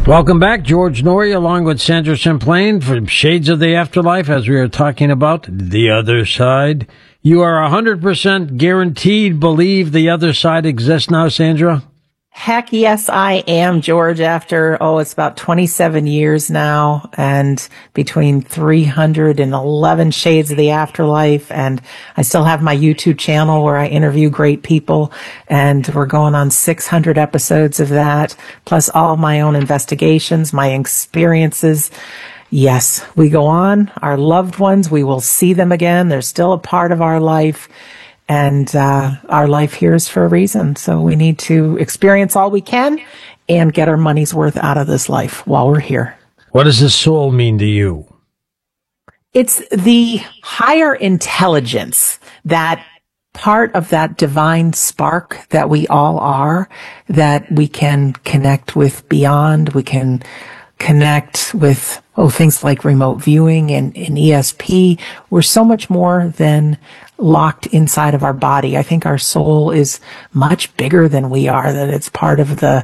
Welcome back, George Norrie, along with Sandra Champlain from Shades of the Afterlife, as we are talking about the other side. You are 100% guaranteed believe the other side exists now, Sandra? Heck yes, I am, George, after, it's about 27 years now, and between 311 Shades of the Afterlife, and I still have my YouTube channel where I interview great people, and we're going on 600 episodes of that, plus all my own investigations, my experiences. Yes, we go on. Our loved ones, we will see them again. They're still a part of our life. And our life here is for a reason. So we need to experience all we can and get our money's worth out of this life while we're here. What does the soul mean to you? It's the higher intelligence, that part of that divine spark that we all are, that we can connect with beyond. We can connect with things like remote viewing and ESP. We're so much more than locked inside of our body. I think our soul is much bigger than we are, that it's part of the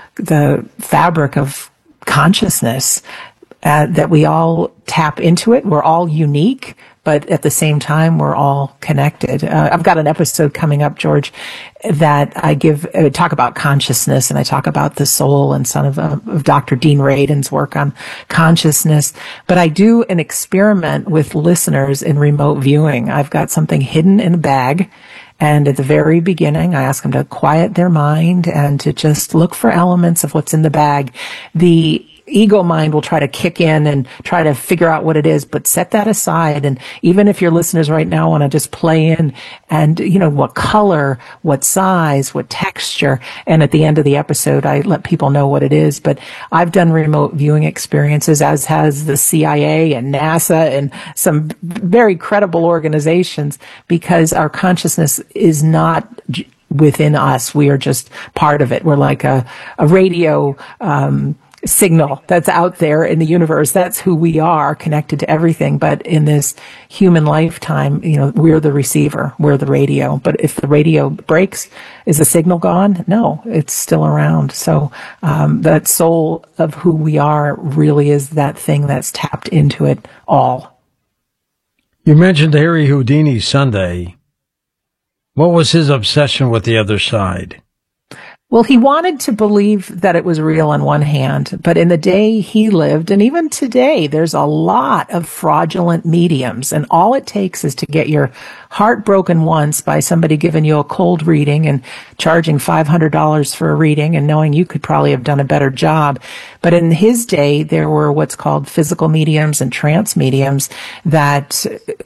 fabric of consciousness, that we all tap into it. We're all unique, but at the same time, we're all connected. I've got an episode coming up, George, that I talk about consciousness, and I talk about the soul and some of Dr. Dean Radin's work on consciousness. But I do an experiment with listeners in remote viewing. I've got something hidden in a bag. And at the very beginning, I ask them to quiet their mind and to just look for elements of what's in the bag. The ego mind will try to kick in and try to figure out what it is, but set that aside. And even if your listeners right now want to just play in and, what color, what size, what texture. And at the end of the episode, I let people know what it is. But I've done remote viewing experiences, as has the CIA and NASA and some very credible organizations, because our consciousness is not within us. We are just part of it. We're like a radio, signal that's out there in the universe. That's who we are, connected to everything. But in this human lifetime, we're the receiver, we're the radio. But if the radio breaks, is the signal gone? No, it's still around. So that soul of who we are really is that thing that's tapped into it all. You mentioned Harry Houdini Sunday. What was his obsession with the other side? Well, he wanted to believe that it was real on one hand, but in the day he lived, and even today, there's a lot of fraudulent mediums, and all it takes is to get your heart broken once by somebody giving you a cold reading and charging $500 for a reading and knowing you could probably have done a better job. But in his day, there were what's called physical mediums and trance mediums that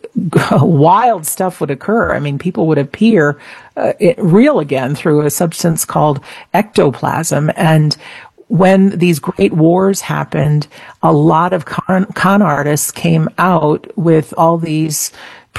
wild stuff would occur. I mean, people would appear real again through a substance called ectoplasm. And when these great wars happened, a lot of con artists came out with all these